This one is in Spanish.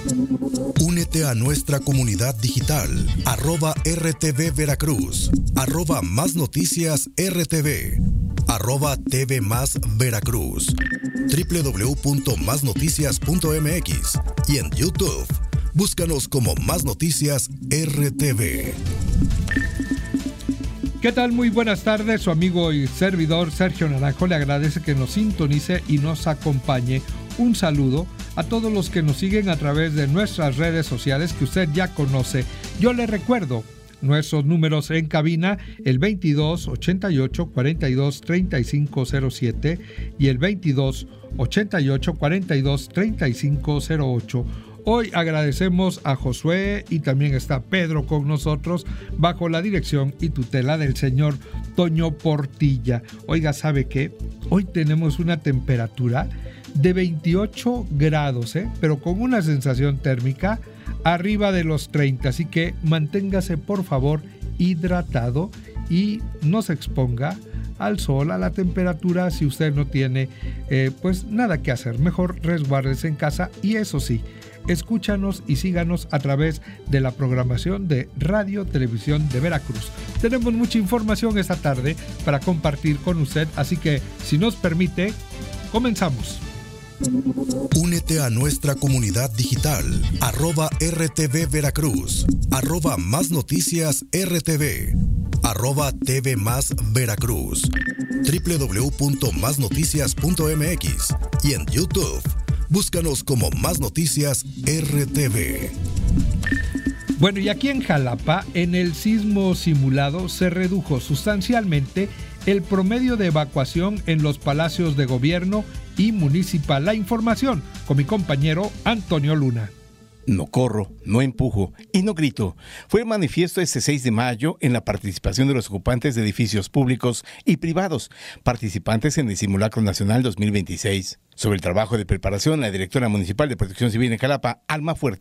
Únete a nuestra comunidad digital, @RTV Veracruz, @Más Noticias RTV, @TV Más Veracruz, www.masnoticias.mx y en YouTube. Búscanos como Más Noticias RTV. ¿Qué tal? Muy buenas tardes. Su amigo y servidor Sergio Naranjo le agradece que nos sintonice y nos acompañe. Un saludo a todos los que nos siguen a través de nuestras redes sociales que usted ya conoce. Yo le recuerdo nuestros números en cabina, el 22 88 42 35 07 y el 22 88 42 35 08. Hoy agradecemos a Josué y también está Pedro con nosotros bajo la dirección y tutela del señor Toño Portilla. Oiga, ¿sabe qué? Hoy tenemos una temperatura de 28 grados, pero con una sensación térmica arriba de los 30. Así que manténgase por favor hidratado y no se exponga al sol, a la temperatura si usted no tiene pues nada que hacer. Mejor resguárdese en casa y eso sí, escúchanos y síganos a través de la programación de Radio Televisión de Veracruz. Tenemos mucha información esta tarde para compartir con usted, así que si nos permite, comenzamos. Únete a nuestra comunidad digital, @RTV Veracruz, @Más Noticias RTV, @TV Más Veracruz, www.masnoticias.mx y en YouTube. Búscanos como Más Noticias RTV. Bueno, y aquí en Jalapa, en el sismo simulado, se redujo sustancialmente el promedio de evacuación en los palacios de gobierno y municipal. La información con mi compañero Antonio Luna. No corro, no empujo y no grito. Fue manifiesto este 6 de mayo en la participación de los ocupantes de edificios públicos y privados, participantes en el Simulacro Nacional 2026. Sobre el trabajo de preparación, la directora municipal de Protección Civil en Jalapa, Alma Fuerte,